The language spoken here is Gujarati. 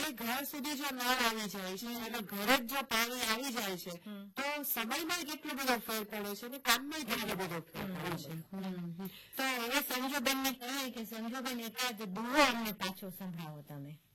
એ ઘર સુધી જો નળ આવી જાય છે અને ઘરે જ જો પાણી આવી જાય છે તો સમયમાં કેટલો બધો ફેર પડે છે અને કામમાં કેટલો બધો ફેર પડે છે. તો હવે સંજુબેન ને કહેવાય કે સંજુબેન એકાદ દુહો અમને પાછો સંભળાવો તમે.